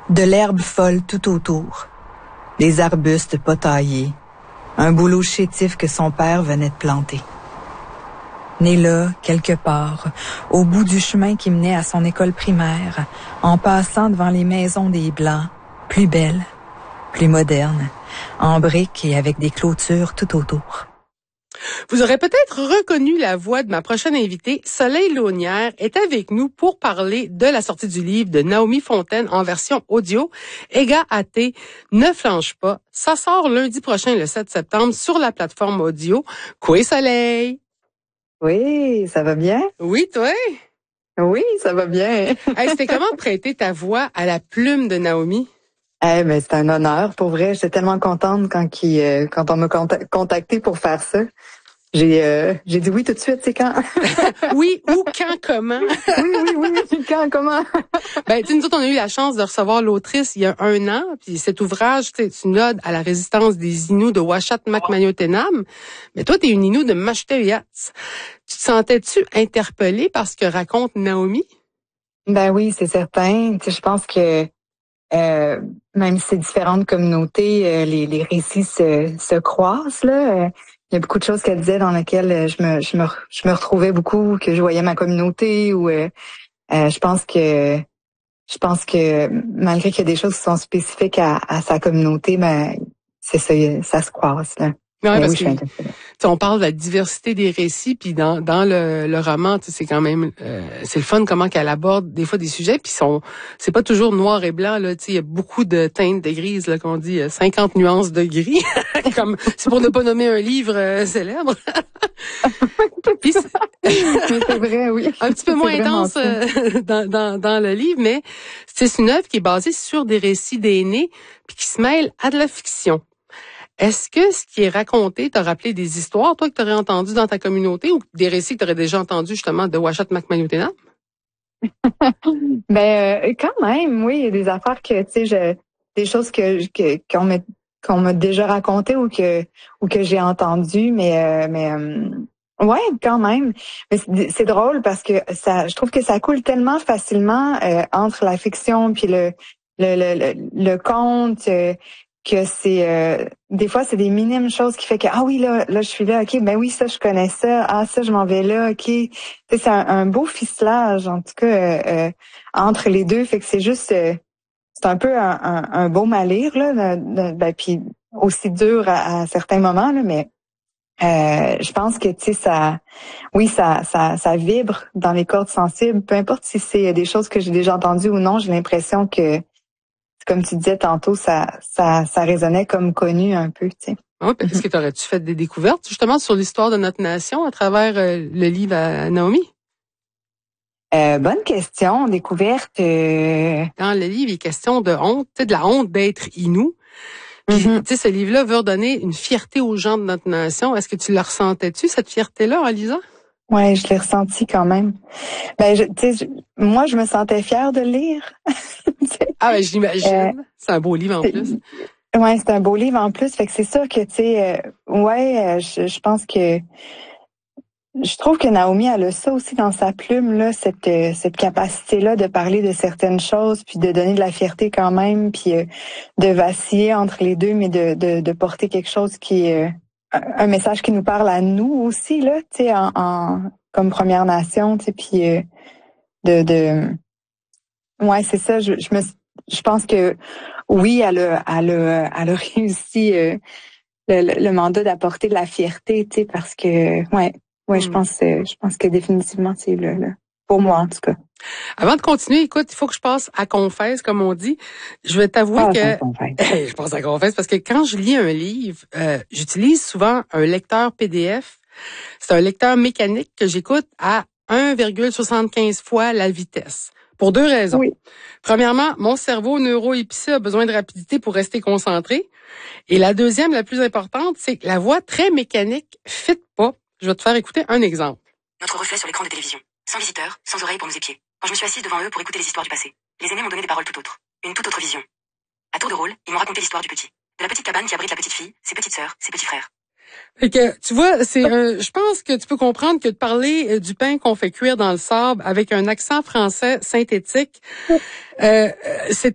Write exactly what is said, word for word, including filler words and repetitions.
De l'herbe folle tout autour, des arbustes pas taillés, un bouleau chétif que son père venait de planter. Né là, quelque part, au bout du chemin qui menait à son école primaire, en passant devant les maisons des Blancs, plus belles, plus modernes, en briques et avec des clôtures tout autour. Vous aurez peut-être reconnu la voix de ma prochaine invitée. Soleil Launière est avec nous pour parler de la sortie du livre de Naomi Fontaine en version audio. Ega athée, ne flanche pas. Ça sort lundi prochain, le sept septembre, sur la plateforme audio. Quoi, Soleil? Oui, ça va bien? Oui, toi? Oui, ça va bien. Hey, c'était comment de prêter ta voix à la plume de Naomi? Eh ben, c'est un honneur, pour vrai. J'étais tellement contente quand, qui, euh, quand on m'a contacté pour faire ça. J'ai euh, j'ai dit oui tout de suite, c'est quand? Oui, ou quand, comment? oui, oui, oui, quand, comment? Ben, tu sais, nous autres, on a eu la chance de recevoir l'autrice il y a un an, puis cet ouvrage, c'est une ode à la résistance des Inuits de Uashat Makmayotenam. Mais toi, t'es une Inou de Mashteuiatsi. Tu te sentais-tu interpellée par ce que raconte Naomi? Ben oui, c'est certain. Tu sais, je pense que euh, même si c'est différentes communautés, euh, les, les récits se, se croisent, là. Euh, Il y a beaucoup de choses qu'elle disait dans lesquelles je me, je me, je me retrouvais beaucoup, que je voyais ma communauté ou euh, euh, je pense que je pense que malgré qu'il y a des choses qui sont spécifiques à, à sa communauté, ben c'est ça, ça se croise là. Ouais, parce oui, que on parle de la diversité des récits, puis dans dans le, le roman, c'est quand même euh, c'est le fun comment qu'elle aborde des fois des sujets, puis sont c'est pas toujours noir et blanc là, il y a beaucoup de teintes de grises là, qu'on dit cinquante nuances de gris, comme c'est pour ne pas nommer un livre euh, célèbre. Puis c'est, c'est vrai, oui. Un petit peu moins intense euh, dans, dans dans le livre, mais c'est une œuvre qui est basée sur des récits d'aînés, puis qui se mêle à de la fiction. Est-ce que ce qui est raconté t'a rappelé des histoires, toi, que tu aurais entendues dans ta communauté ou des récits que tu aurais déjà entendus, justement, de Uashat Makmayotenam? ben, euh, quand même, oui, il y a des affaires que, tu sais, je, des choses que, que, qu'on m'a, qu'on m'a déjà racontées ou que, ou que j'ai entendues, mais, euh, mais, euh, ouais, quand même. Mais c'est, c'est drôle parce que ça, je trouve que ça coule tellement facilement, euh, entre la fiction puis le, le, le, le, le conte, euh, que c'est euh, des fois c'est des minimes choses qui fait que ah oui là là je suis là, ok, ben oui, ça je connais ça, ah ça je m'en vais là, ok. C'est un, un beau ficelage en tout cas euh, euh, entre les deux, fait que c'est juste euh, c'est un peu un, un, un beau malire là, de, de, ben puis aussi dur à, à certains moments là, mais euh, je pense que tu sais ça oui ça ça ça vibre dans les cordes sensibles, peu importe si c'est des choses que j'ai déjà entendues ou non. J'ai l'impression que, comme tu disais tantôt, ça, ça, ça résonnait comme connu un peu, tu sais. Oui, est-ce que t'aurais-tu fait des découvertes, justement, sur l'histoire de notre nation à travers euh, le livre à Naomi? Euh, bonne question, découverte. Euh... Dans le livre, il est question de honte, tu sais, de la honte d'être Inou. Puis, mm-hmm. tu sais, ce livre-là veut redonner une fierté aux gens de notre nation. Est-ce que tu la ressentais-tu, cette fierté-là, en lisant? Ouais, je l'ai ressenti quand même. Ben, tu sais, moi, je me sentais fière de lire. Ah, ben, j'imagine. Euh, c'est un beau livre en plus. Ouais, c'est un beau livre en plus. Fait que c'est sûr que, tu sais, euh, ouais, euh, je, je pense que je trouve que Naomi, elle a ça aussi dans sa plume, là, cette, euh, cette capacité-là de parler de certaines choses, puis de donner de la fierté quand même, puis euh, de vaciller entre les deux, mais de, de, de porter quelque chose qui est... Euh, un message qui nous parle à nous aussi là, tu sais, en, en comme Première Nation, tu sais, puis euh, de de ouais, c'est ça. Je, je me, je pense que oui, elle a, elle a, elle a réussi euh, le, le, le mandat d'apporter de la fierté, tu sais, parce que ouais, ouais, mm. je pense, euh, je pense que définitivement c'est le, le pour moi en tout cas. Avant de continuer, écoute, il faut que je passe à confesse, comme on dit. Je vais t'avouer ah, que je passe à confesse parce que quand je lis un livre, euh, j'utilise souvent un lecteur P D F. C'est un lecteur mécanique que j'écoute à un virgule soixante-quinze fois la vitesse. Pour deux raisons. Oui. Premièrement, mon cerveau neuroépicé a besoin de rapidité pour rester concentré. Et la deuxième, la plus importante, c'est que la voix très mécanique fit pas. Je vais te faire écouter un exemple. Notre reflet sur l'écran de télévision. Sans visiteurs, sans oreilles pour nous épier. Quand je me suis assise devant eux pour écouter les histoires du passé, les aînés m'ont donné des paroles tout autres. Une toute autre vision. À tour de rôle, ils m'ont raconté l'histoire du petit. De la petite cabane qui abrite la petite fille, ses petites sœurs, ses petits frères. Fait que, tu vois, c'est, euh, je pense que tu peux comprendre que de parler euh, du pain qu'on fait cuire dans le sable avec un accent français synthétique, euh, c'est